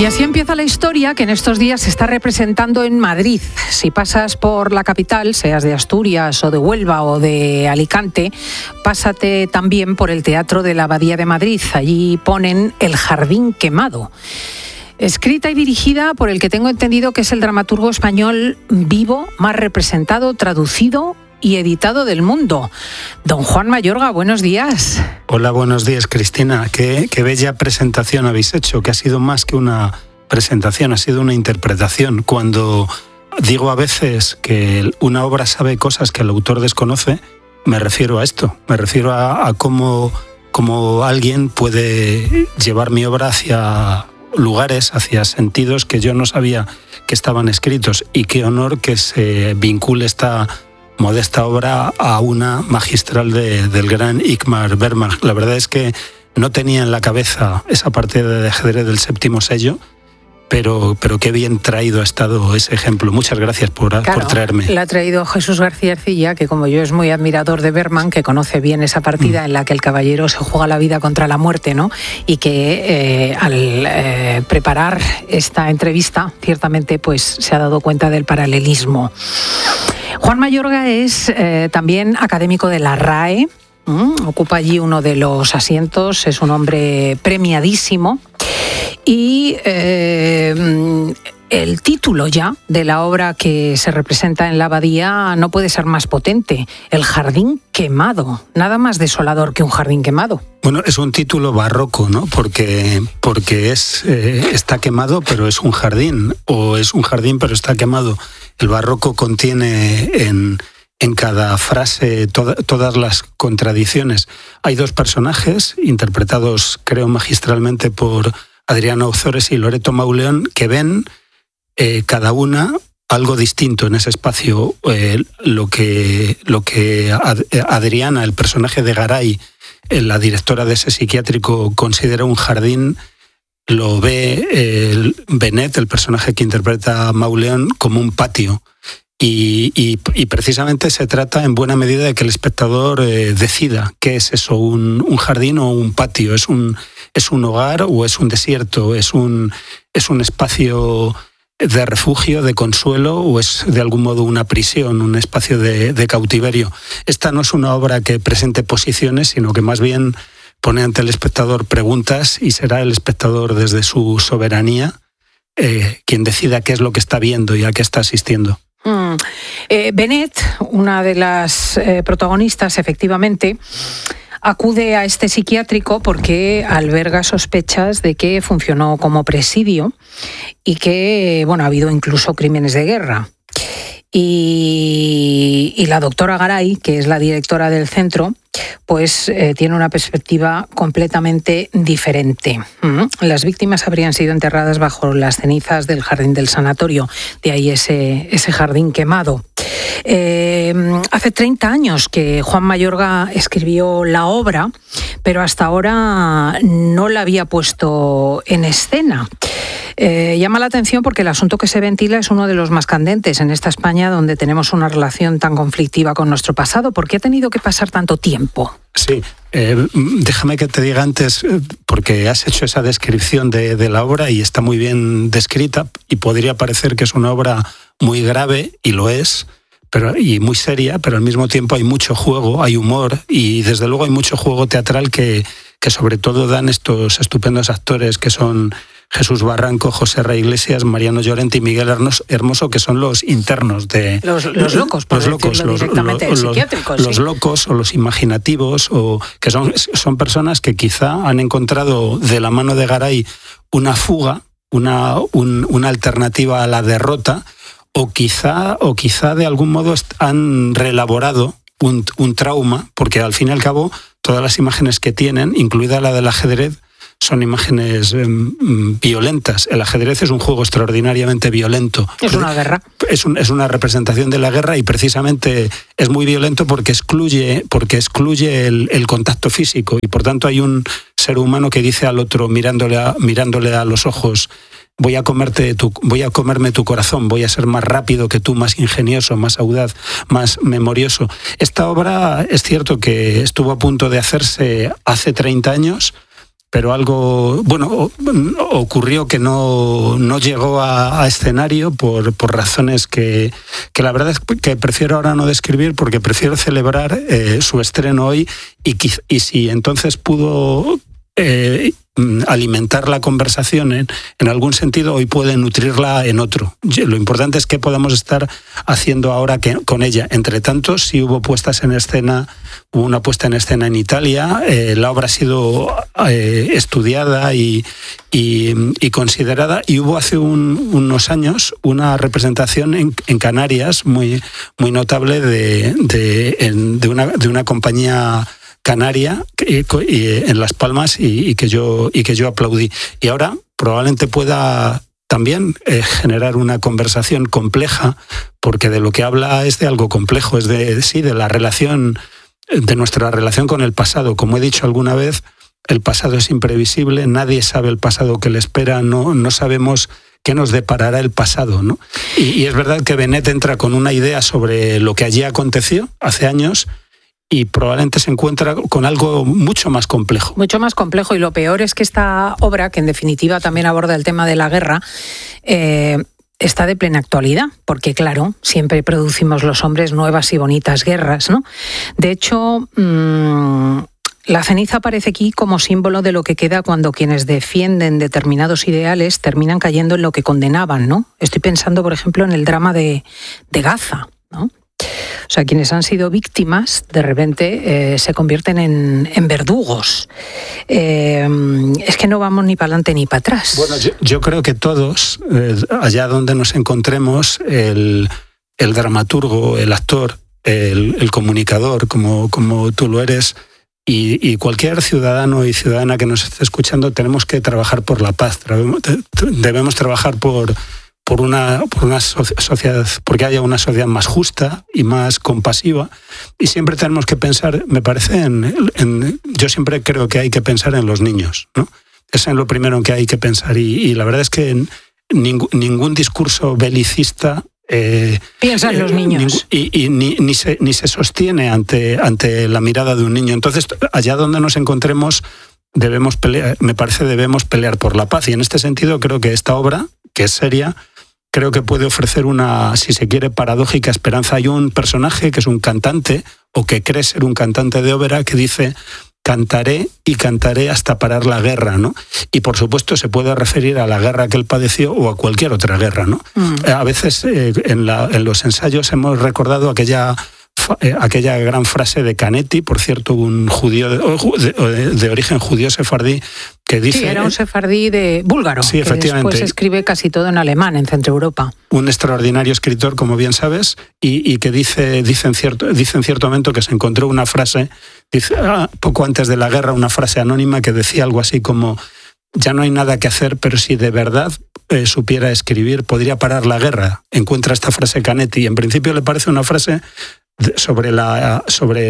Y así empieza la historia que en estos días se está representando en Madrid. Si pasas por la capital, seas de Asturias o de Huelva o de Alicante, pásate también por el Teatro de la Abadía de Madrid. Allí ponen El Jardín Quemado. Escrita y dirigida por el que tengo entendido que es el dramaturgo español vivo, más representado, traducido y editado del mundo. Don Juan Mayorga, buenos días. Hola, buenos días, Cristina. Qué bella presentación habéis hecho, que ha sido más que una presentación, ha sido una interpretación. Cuando digo a veces que una obra sabe cosas que el autor desconoce, me refiero a esto, me refiero a cómo alguien puede llevar mi obra hacia lugares, hacia sentidos que yo no sabía que estaban escritos, y qué honor que se vincule esta modesta obra a una magistral del gran Ingmar Bergman. La verdad es que no tenía en la cabeza esa parte de ajedrez del séptimo sello, pero qué bien traído ha estado ese ejemplo. Muchas gracias por traerme. La ha traído Jesús García Ercilla, que como yo es muy admirador de Bergman, que conoce bien esa partida en la que el caballero se juega la vida contra la muerte, ¿no? Y que al preparar esta entrevista, ciertamente pues se ha dado cuenta del paralelismo. Juan Mayorga es también académico de la RAE, ocupa allí uno de los asientos, es un hombre premiadísimo. Y el título ya de la obra que se representa en la abadía no puede ser más potente: El Jardín Quemado. Nada más desolador que un jardín quemado. Bueno, es un título barroco, ¿no? Porque está quemado, pero es un jardín, o es un jardín, pero está quemado. El barroco contiene en cada frase todas las contradicciones. Hay dos personajes interpretados, creo, magistralmente por Adriana Ozores y Loreto Mauleón, que ven cada una algo distinto en ese espacio. Lo que Adriana, el personaje de Garay, la directora de ese psiquiátrico, considera un jardín, lo ve Benet, el personaje que interpreta Mauleón, como un patio. Y precisamente se trata en buena medida de que el espectador decida qué es eso, un jardín o un patio, es un hogar o es un desierto, es un espacio de refugio, de consuelo, o es de algún modo una prisión, un espacio de cautiverio. Esta no es una obra que presente posiciones, sino que más bien pone ante el espectador preguntas, y será el espectador desde su soberanía quien decida qué es lo que está viendo y a qué está asistiendo. Benet, una de las protagonistas, efectivamente, acude a este psiquiátrico porque alberga sospechas de que funcionó como presidio y que, bueno, ha habido incluso crímenes de guerra. Y la doctora Garay, que es la directora del centro, pues tiene una perspectiva completamente diferente. Las víctimas habrían sido enterradas bajo las cenizas del jardín del sanatorio, de ahí ese jardín quemado. Hace 30 años que Juan Mayorga escribió la obra, pero hasta ahora no la había puesto en escena. Llama la atención porque el asunto que se ventila es uno de los más candentes en esta España, donde tenemos una relación tan conflictiva con nuestro pasado. ¿Por qué ha tenido que pasar tanto tiempo? Sí, déjame que te diga antes, porque has hecho esa descripción de la obra y está muy bien descrita, y podría parecer que es una obra muy grave, y lo es, y muy seria, pero al mismo tiempo hay mucho juego, hay humor, y desde luego hay mucho juego teatral que sobre todo dan estos estupendos actores que son Jesús Barranco, José Ra Iglesias, Mariano Llorente y Miguel Hermoso, que son los internos de los locos, por decirlo directamente, psiquiátricos, los locos o los imaginativos, o que son personas que quizá han encontrado de la mano de Garay una fuga, una alternativa a la derrota, o quizá de algún modo han reelaborado un trauma, porque al fin y al cabo todas las imágenes que tienen, incluida la del ajedrez, son imágenes violentas. El ajedrez es un juego extraordinariamente violento. Es una guerra. Es una representación de la guerra, y precisamente es muy violento porque excluye el contacto físico, y por tanto hay un ser humano que dice al otro, mirándole a los ojos: voy a comerme tu corazón, voy a ser más rápido que tú, más ingenioso, más audaz, más memorioso. Esta obra es cierto que estuvo a punto de hacerse hace 30 años, pero algo, ocurrió que no llegó a escenario por razones que la verdad es que prefiero ahora no describir, porque prefiero celebrar su estreno hoy y si entonces pudo alimentar la conversación en algún sentido, hoy puede nutrirla en otro. Lo importante es qué podemos estar haciendo ahora con ella. Entre tanto, sí hubo una puesta en escena en Italia, la obra ha sido estudiada y considerada, y hubo hace unos años una representación en Canarias muy notable de una compañía canaria en Las Palmas y que yo aplaudí. Y ahora probablemente pueda también generar una conversación compleja, porque de lo que habla es de algo complejo, es de la relación, de nuestra relación con el pasado. Como he dicho alguna vez, el pasado es imprevisible, nadie sabe el pasado que le espera, no sabemos qué nos deparará el pasado, ¿no? Y es verdad que Benet entra con una idea sobre lo que allí aconteció hace años, y probablemente se encuentra con algo mucho más complejo. Mucho más complejo, y lo peor es que esta obra, que en definitiva también aborda el tema de la guerra, está de plena actualidad, porque claro, siempre producimos los hombres nuevas y bonitas guerras, ¿no? De hecho, la ceniza aparece aquí como símbolo de lo que queda cuando quienes defienden determinados ideales terminan cayendo en lo que condenaban, ¿no? Estoy pensando, por ejemplo, en el drama de Gaza, ¿no? O sea, quienes han sido víctimas, de repente se convierten en verdugos. Es que no vamos ni para adelante ni para atrás. Bueno, yo creo que todos, allá donde nos encontremos, el dramaturgo, el actor, el comunicador, como tú lo eres, y cualquier ciudadano y ciudadana que nos esté escuchando, tenemos que trabajar por la paz. Debemos trabajar por una sociedad, porque haya una sociedad más justa y más compasiva, y siempre tenemos que pensar, me parece, yo siempre creo que hay que pensar en los niños, ¿no? Es en lo primero en que hay que pensar, y la verdad es que ningún discurso belicista piensa en los niños ni se sostiene ante la mirada de un niño. Entonces, allá donde nos encontremos, debemos pelear por la paz, y en este sentido creo que esta obra, que es seria, creo que puede ofrecer una, si se quiere, paradójica esperanza. Hay un personaje que es un cantante, o que cree ser un cantante de ópera, que dice: cantaré y cantaré hasta parar la guerra, ¿no? Y por supuesto se puede referir a la guerra que él padeció o a cualquier otra guerra, ¿no? A veces en los ensayos hemos recordado aquella gran frase de Canetti, por cierto, un judío de origen judío sefardí, que dice... Sí, era un sefardí búlgaro, sí, efectivamente, que después escribe casi todo en alemán, en Centro Europa. Un extraordinario escritor, como bien sabes, y que dice en cierto momento que se encontró una frase, poco antes de la guerra, una frase anónima que decía algo así como: ya no hay nada que hacer, pero si de verdad supiera escribir, podría parar la guerra. Encuentra esta frase Canetti, y en principio le parece una frase sobre la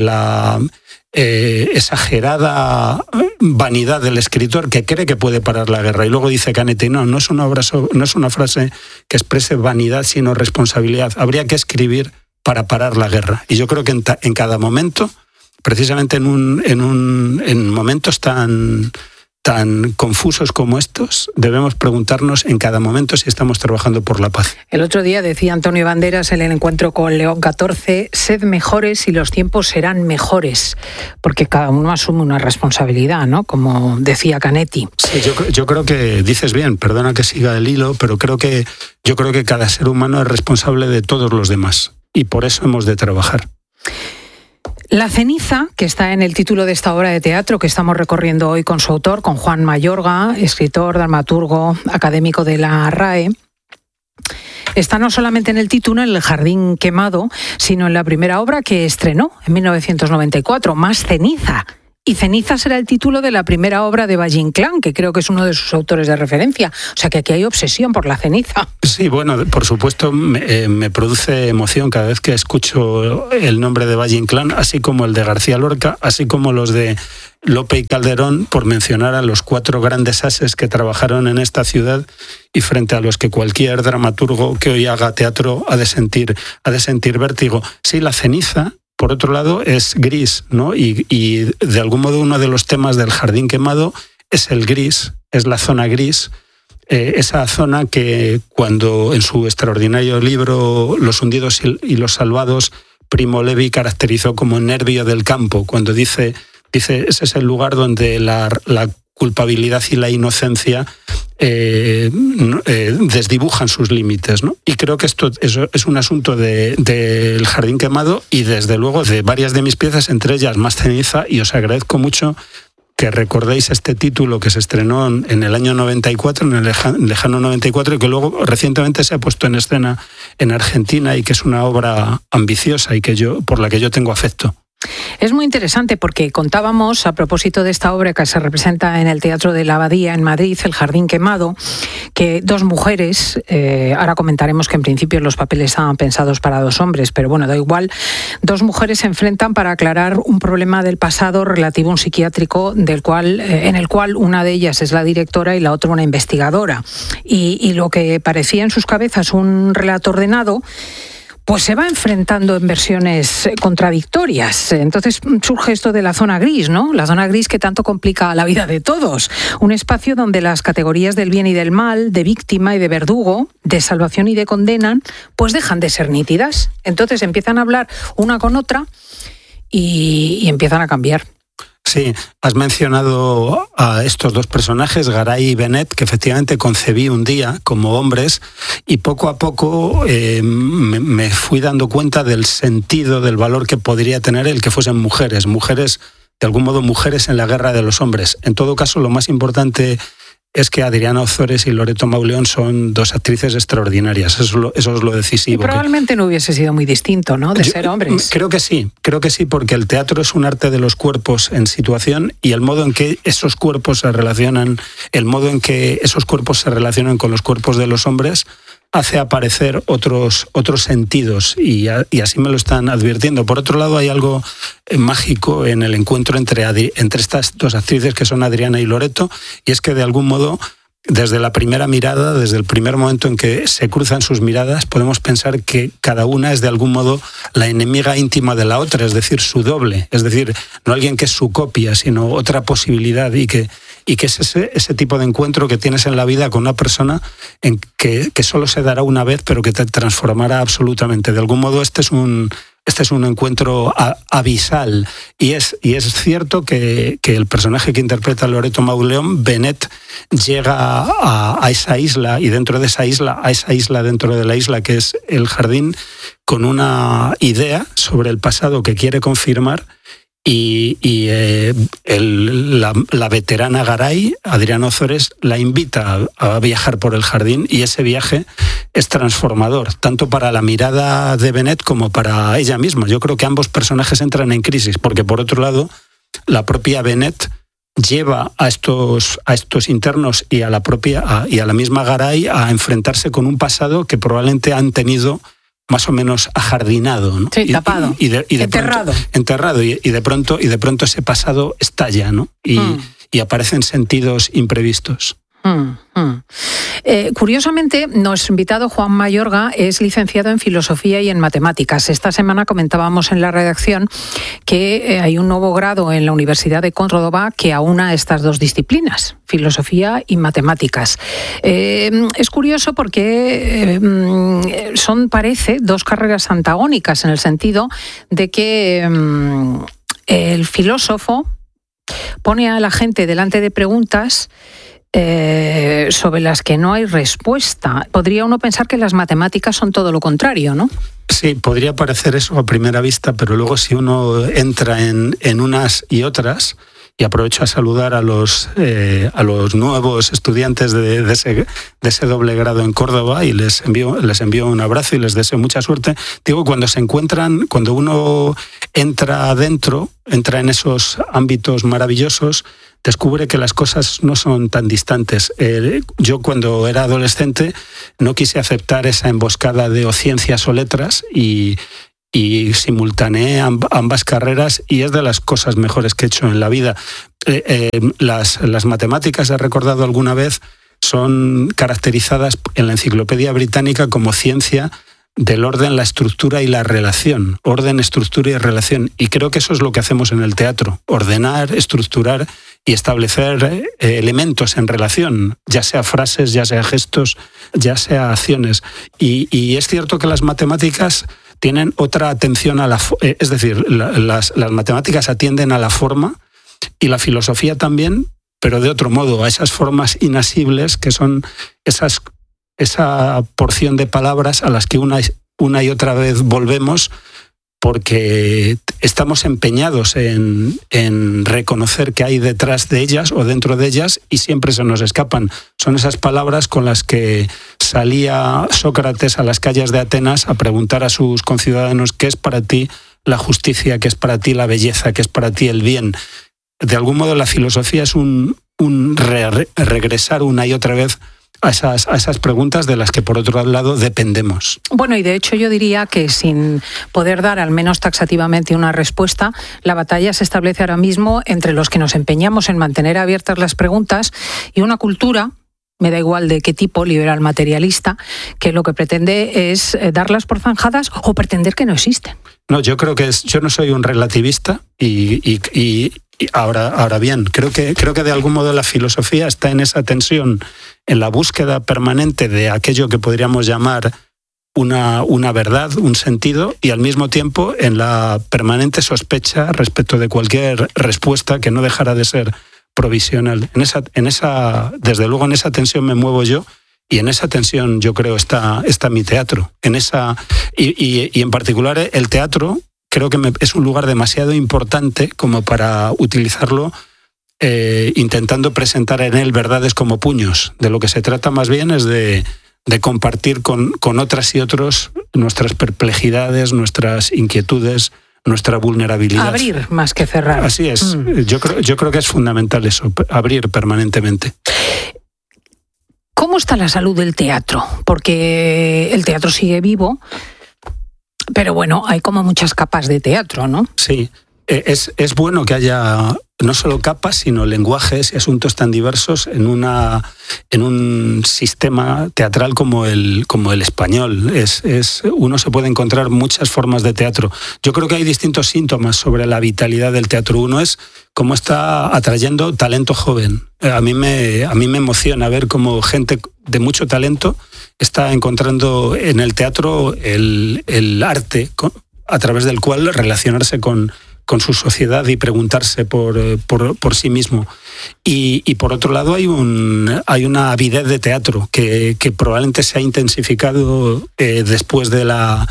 exagerada vanidad del escritor, que cree que puede parar la guerra. Y luego dice Canetti: no es una frase que exprese vanidad, sino responsabilidad. Habría que escribir para parar la guerra. Y yo creo que en cada momento, precisamente en momentos tan confusos como estos, debemos preguntarnos en cada momento si estamos trabajando por la paz. El otro día decía Antonio Banderas en el encuentro con León XIV: sed mejores y los tiempos serán mejores, porque cada uno asume una responsabilidad, ¿no? Como decía Canetti. Sí, yo creo que dices bien, perdona que siga el hilo, pero yo creo que cada ser humano es responsable de todos los demás, y por eso hemos de trabajar. La ceniza, que está en el título de esta obra de teatro que estamos recorriendo hoy con su autor, con Juan Mayorga, escritor, dramaturgo, académico de la RAE, está no solamente en el título, en El jardín quemado, sino en la primera obra que estrenó en 1994, Más ceniza. Y Ceniza será el título de la primera obra de Valle Inclán, que creo que es uno de sus autores de referencia. O sea que aquí hay obsesión por la ceniza. Sí, bueno, por supuesto me produce emoción cada vez que escucho el nombre de Valle Inclán, así como el de García Lorca, así como los de Lope y Calderón, por mencionar a los 4 grandes ases que trabajaron en esta ciudad y frente a los que cualquier dramaturgo que hoy haga teatro ha de sentir vértigo. Sí, la ceniza, por otro lado, es gris, ¿no? Y de algún modo uno de los temas del jardín quemado es el gris, es la zona gris, esa zona que cuando en su extraordinario libro Los hundidos y los salvados, Primo Levi caracterizó como nervio del campo, cuando dice ese es el lugar donde la culpabilidad y la inocencia desdibujan sus límites, ¿no? Y creo que esto es un asunto del Jardín Quemado y desde luego de varias de mis piezas, entre ellas Más ceniza, y os agradezco mucho que recordéis este título que se estrenó en el año 94, en el lejano 94, y que luego recientemente se ha puesto en escena en Argentina y que es una obra ambiciosa y por la que yo tengo afecto. Es muy interesante porque contábamos, a propósito de esta obra que se representa en el Teatro de la Abadía en Madrid, El Jardín Quemado, que dos mujeres, ahora comentaremos que en principio los papeles estaban pensados para dos hombres, pero bueno, da igual, dos mujeres se enfrentan para aclarar un problema del pasado relativo a un psiquiátrico en el cual una de ellas es la directora y la otra una investigadora. Y lo que parecía en sus cabezas un relato ordenado, pues se va enfrentando en versiones contradictorias. Entonces surge esto de la zona gris, ¿no? La zona gris que tanto complica la vida de todos. Un espacio donde las categorías del bien y del mal, de víctima y de verdugo, de salvación y de condena, pues dejan de ser nítidas. Entonces empiezan a hablar una con otra y empiezan a cambiar. Sí, has mencionado a estos dos personajes, Garay y Benet, que efectivamente concebí un día como hombres y poco a poco me fui dando cuenta del sentido, del valor que podría tener el que fuesen mujeres, de algún modo mujeres en la guerra de los hombres. En todo caso, lo más importante es que Adriana Ozores y Loreto Mauleón son dos actrices extraordinarias. Eso es lo decisivo. Y probablemente no hubiese sido muy distinto, ¿no?, de ser hombres. Creo que sí, porque el teatro es un arte de los cuerpos en situación y el modo en que esos cuerpos se relacionan, con los cuerpos de los hombres hace aparecer otros sentidos y así me lo están advirtiendo. Por otro lado, hay algo mágico en el encuentro entre estas dos actrices que son Adriana y Loreto, y es que de algún modo, desde la primera mirada, desde el primer momento en que se cruzan sus miradas, podemos pensar que cada una es de algún modo la enemiga íntima de la otra, es decir, su doble, es decir, no alguien que es su copia, sino otra posibilidad y que es ese tipo de encuentro que tienes en la vida con una persona en que solo se dará una vez, pero que te transformará absolutamente. De algún modo este es un encuentro abisal y es cierto que el personaje que interpreta Loreto Mauleón, Benet, llega a esa isla y dentro de esa isla dentro de la isla que es el jardín, con una idea sobre el pasado que quiere confirmar. Y la veterana Garay, Adriana Ozores, la invita a viajar por el jardín y ese viaje es transformador, tanto para la mirada de Benet como para ella misma. Yo creo que ambos personajes entran en crisis, porque por otro lado, la propia Benet lleva a estos internos y a la misma Garay a enfrentarse con un pasado que probablemente han tenido más o menos ajardinado, ¿no? Sí, tapado, enterrado. Enterrado y de pronto ese pasado estalla, ¿no? Y aparecen sentidos imprevistos. Curiosamente, nuestro invitado Juan Mayorga es licenciado en Filosofía y en Matemáticas. Esta semana comentábamos en la redacción que hay un nuevo grado en la Universidad de Córdoba que aúna estas dos disciplinas, Filosofía y Matemáticas. Es curioso porque parece dos carreras antagónicas en el sentido de que el filósofo pone a la gente delante de preguntas sobre las que no hay respuesta. Podría uno pensar que las matemáticas son todo lo contrario, ¿no? Sí, podría parecer eso a primera vista, pero luego si uno entra en unas y otras, y aprovecho a saludar a los nuevos estudiantes de ese doble grado en Córdoba y les envío un abrazo y les deseo mucha suerte. Digo, cuando uno entra en esos ámbitos maravillosos, descubre que las cosas no son tan distantes. Yo cuando era adolescente no quise aceptar esa emboscada de o ciencias o letras y simultaneé ambas carreras y es de las cosas mejores que he hecho en la vida. Las matemáticas, he recordado alguna vez, son caracterizadas en la Enciclopedia Británica como ciencia del orden, la estructura y la relación. Orden, estructura y relación. Y creo que eso es lo que hacemos en el teatro. Ordenar, estructurar y establecer elementos en relación, ya sea frases, ya sea gestos, ya sea acciones. Y es cierto que las matemáticas tienen otra atención a es decir, las matemáticas atienden a la forma y la filosofía también, pero de otro modo, a esas formas inasibles que son esa porción de palabras a las que una y otra vez volvemos porque estamos empeñados en reconocer qué hay detrás de ellas o dentro de ellas y siempre se nos escapan. Son esas palabras con las que salía Sócrates a las calles de Atenas a preguntar a sus conciudadanos qué es para ti la justicia, qué es para ti la belleza, qué es para ti el bien. De algún modo la filosofía es un regresar una y otra vez a esas preguntas de las que, por otro lado, dependemos. Bueno, y de hecho yo diría que sin poder dar, al menos taxativamente, una respuesta, la batalla se establece ahora mismo entre los que nos empeñamos en mantener abiertas las preguntas y una cultura, me da igual de qué tipo, liberal materialista, que lo que pretende es darlas por zanjadas o pretender que no existen. No, yo creo que yo no soy un relativista y ahora bien, creo que de algún modo la filosofía está en esa tensión, en la búsqueda permanente de aquello que podríamos llamar una verdad, un sentido, y al mismo tiempo en la permanente sospecha respecto de cualquier respuesta que no dejara de ser provisional. Desde luego en esa tensión me muevo yo, y en esa tensión yo creo está mi teatro. Y en particular el teatro creo que es un lugar demasiado importante como para utilizarlo intentando presentar en él verdades como puños. De lo que se trata más bien es de compartir con otras y otros nuestras perplejidades, nuestras inquietudes, nuestra vulnerabilidad. Abrir más que cerrar. Así es. Yo creo que es fundamental eso, abrir permanentemente. ¿Cómo está la salud del teatro? Porque el teatro sigue vivo, pero bueno, hay como muchas capas de teatro, ¿no? Sí, es bueno que haya no solo capas, sino lenguajes y asuntos tan diversos en un sistema teatral como el español. Uno se puede encontrar muchas formas de teatro. Yo creo que hay distintos síntomas sobre la vitalidad del teatro. Uno es cómo está atrayendo talento joven. A mí me emociona ver cómo gente de mucho talento está encontrando en el teatro el arte a través del cual relacionarse con su sociedad y preguntarse por sí mismo. Y por otro lado hay una avidez de teatro que probablemente se ha intensificado después de la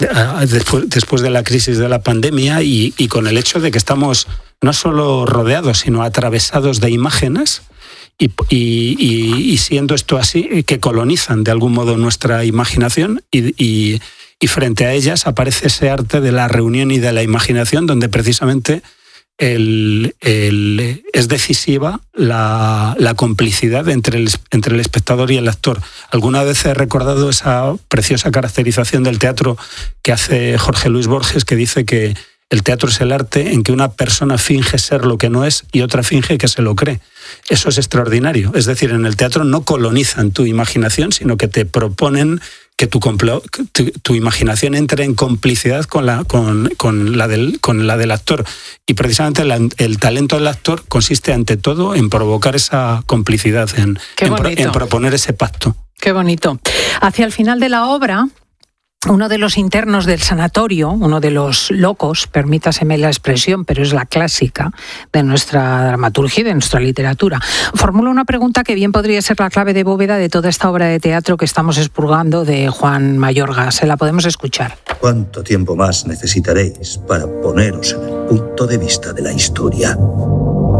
crisis de la pandemia y con el hecho de que estamos no solo rodeados, sino atravesados de imágenes y siendo esto así, que colonizan de algún modo nuestra imaginación y frente a ellas aparece ese arte de la reunión y de la imaginación, donde precisamente es decisiva la complicidad entre el espectador y el actor. Alguna vez he recordado esa preciosa caracterización del teatro que hace Jorge Luis Borges, que dice que el teatro es el arte en que una persona finge ser lo que no es y otra finge que se lo cree. Eso es extraordinario. Es decir, en el teatro no colonizan tu imaginación, sino que te proponen que tu imaginación entre en complicidad con la del actor. Y precisamente el talento del actor consiste ante todo en provocar esa complicidad, en proponer ese pacto. Qué bonito. Hacia el final de la obra, uno de los internos del sanatorio, uno de los locos, permítaseme la expresión, pero es la clásica de nuestra dramaturgia y de nuestra literatura, formula una pregunta que bien podría ser la clave de bóveda de toda esta obra de teatro que estamos expurgando de Juan Mayorga. Se la podemos escuchar. ¿Cuánto tiempo más necesitaréis para poneros en el punto de vista de la historia?